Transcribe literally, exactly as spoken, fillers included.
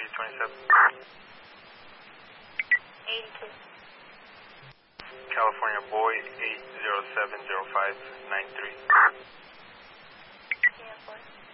twenty-seven. eighty-two. California Boy, eight zero seven zero five nine three. Yeah, boy.